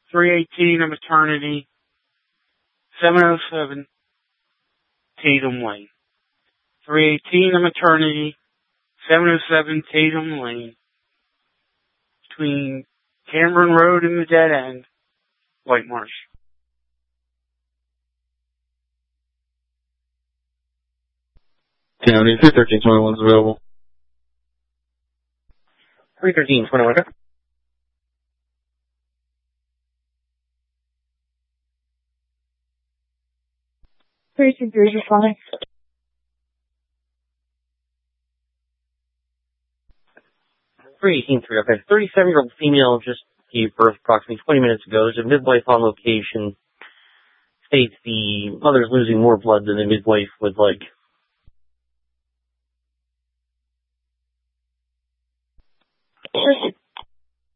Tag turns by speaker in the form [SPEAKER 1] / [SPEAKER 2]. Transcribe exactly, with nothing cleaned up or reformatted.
[SPEAKER 1] three eighteen of Eternity, seven oh seven Tatum Lane. three eighteen of Eternity, seven oh seven Tatum Lane, between Cameron Road and the Dead End, White Marsh.
[SPEAKER 2] County, three thirteen twenty-one is available.
[SPEAKER 3] three thirteen twenty-one.
[SPEAKER 4] three two three is fine.
[SPEAKER 3] three eighteen three, okay. thirty-seven-year-old female just gave birth approximately twenty minutes ago. There's a midwife on location. States the mother's losing more blood than the midwife would like.